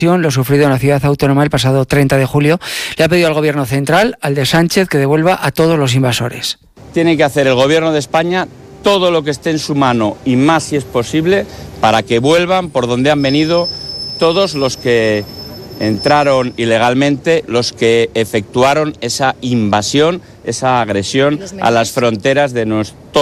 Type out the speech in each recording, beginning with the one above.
Lo sufrido en la ciudad autónoma el pasado 30 de julio, le ha pedido al Gobierno central, al de Sánchez, que devuelva a todos los invasores. Tiene que hacer el Gobierno de España todo lo que esté en su mano y más si es posible para que vuelvan por donde han venido todos los que entraron ilegalmente, los que efectuaron esa invasión, esa agresión a las fronteras de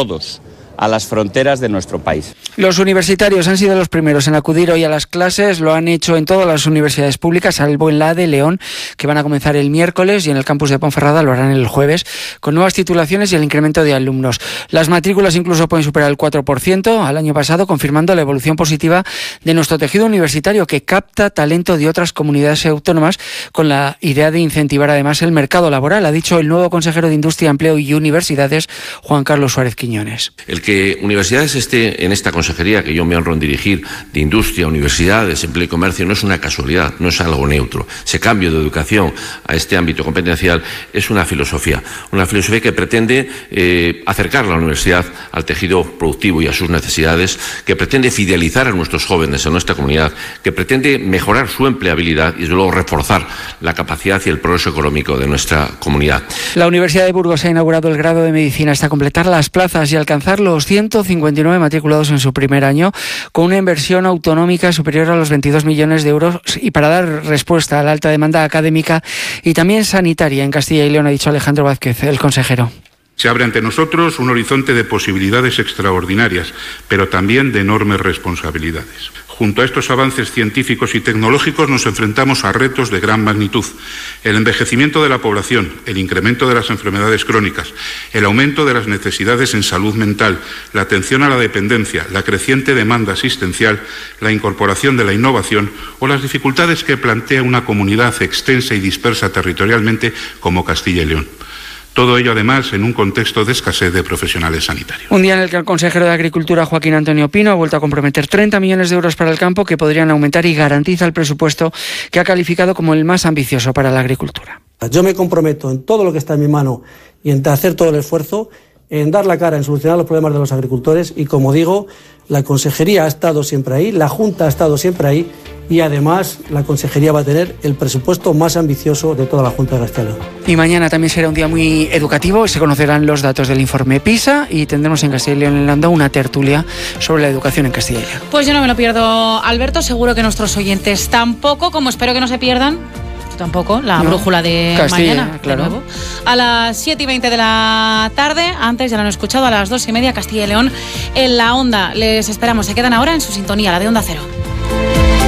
a las fronteras de nuestro país. Los universitarios han sido los primeros en acudir hoy a las clases, lo han hecho en todas las universidades públicas, salvo en la de León, que van a comenzar el miércoles, y en el campus de Ponferrada lo harán el jueves, con nuevas titulaciones y el incremento de alumnos. Las matrículas incluso pueden superar el 4% al año pasado, confirmando la evolución positiva de nuestro tejido universitario, que capta talento de otras comunidades autónomas con la idea de incentivar además el mercado laboral, ha dicho el nuevo consejero de Industria, Empleo y Universidades, Juan Carlos Suárez Quiñones. El que Universidades esté en esta consejería que yo me honro en dirigir, de Industria, Universidades, Empleo y Comercio, no es una casualidad, no es algo neutro. Ese cambio de educación a este ámbito competencial es una filosofía que pretende acercar la universidad al tejido productivo y a sus necesidades, que pretende fidelizar a nuestros jóvenes, a nuestra comunidad, que pretende mejorar su empleabilidad y, desde luego, reforzar la capacidad y el progreso económico de nuestra comunidad. La Universidad de Burgos ha inaugurado el grado de Medicina hasta completar las plazas y alcanzar los 159 matriculados en su primer año, con una inversión autonómica superior a los 22 millones de euros, y para dar respuesta a la alta demanda académica y también sanitaria en Castilla y León, ha dicho Alejandro Vázquez, el consejero. Se abre ante nosotros un horizonte de posibilidades extraordinarias, pero también de enormes responsabilidades. Junto a estos avances científicos y tecnológicos nos enfrentamos a retos de gran magnitud: el envejecimiento de la población, el incremento de las enfermedades crónicas, el aumento de las necesidades en salud mental, la atención a la dependencia, la creciente demanda asistencial, la incorporación de la innovación o las dificultades que plantea una comunidad extensa y dispersa territorialmente como Castilla y León. Todo ello, además, en un contexto de escasez de profesionales sanitarios. Un día en el que el consejero de Agricultura, Joaquín Antonio Pino, ha vuelto a comprometer 30 millones de euros para el campo, que podrían aumentar, y garantiza el presupuesto que ha calificado como el más ambicioso para la agricultura. Yo me comprometo en todo lo que está en mi mano y en hacer todo el esfuerzo, en dar la cara, en solucionar los problemas de los agricultores, y, como digo, la consejería ha estado siempre ahí, la Junta ha estado siempre ahí, y además la consejería va a tener el presupuesto más ambicioso de toda la Junta de Castilla y León. Y mañana también será un día muy educativo, se conocerán los datos del informe PISA y tendremos en Castilla y León en Landa una tertulia sobre la educación en Castilla y León. Pues yo no me lo pierdo, Alberto, seguro que nuestros oyentes tampoco, como espero que no se pierdan tampoco la brújula de Castilla, mañana, claro. de nuevo, a las 7:20 de la tarde. Antes ya lo han escuchado, a las 2:30, Castilla y León en la Onda. Les esperamos, se quedan ahora en su sintonía, la de Onda Cero.